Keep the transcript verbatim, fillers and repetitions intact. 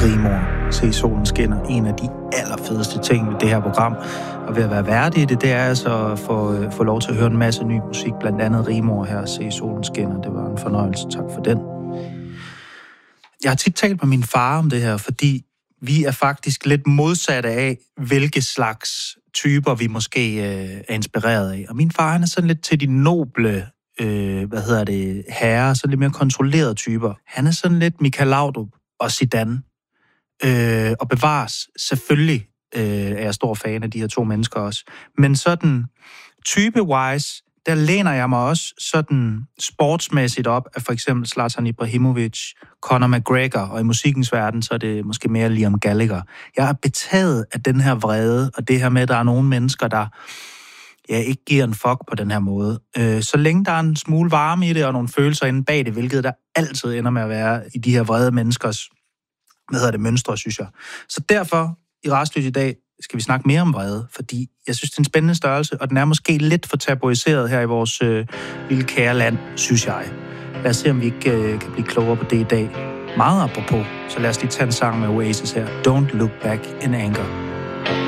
Rigmor, Se solen skinner. En af de allerfedeste ting ved det her program, og ved at være værdig i det, det er altså at få, få lov til at høre en masse ny musik, blandt andet Rigmor her, Se solen skinner. Det var en fornøjelse. Tak for den. Jeg har tit talt med min far om det her, fordi vi er faktisk lidt modsatte af, hvilke slags typer vi måske øh, er inspireret af. Og min far, han er sådan lidt til de noble, øh, hvad hedder det, herrer, sådan lidt mere kontrollerede typer. Han er sådan lidt Michael Laudrup og Zidane. Øh, og bevares, selvfølgelig øh, er jeg stor fan af de her to mennesker også. Men sådan type-wise, der læner jeg mig også sådan sportsmæssigt op af for eksempel Zlatan Ibrahimovic, Conor McGregor, og i musikkens verden, så er det måske mere Liam Gallagher. Jeg er betaget af den her vrede, og det her med, at der er nogle mennesker, der ja, ikke giver en fuck på den her måde. Øh, så længe der er en smule varme i det, og nogle følelser inde bag det, hvilket der altid ender med at være i de her vrede menneskers, hvad hedder det, mønstre, synes jeg. Så derfor, i Rastløs i dag, skal vi snakke mere om vrede, fordi jeg synes, det er en spændende størrelse, og den er måske lidt for tabuiseret her i vores øh, lille kære land, synes jeg. Lad os se, om vi ikke øh, kan blive klogere på det i dag. Meget apropos, så lad os lige tage en sang med Oasis her. Don't Look Back in Anger.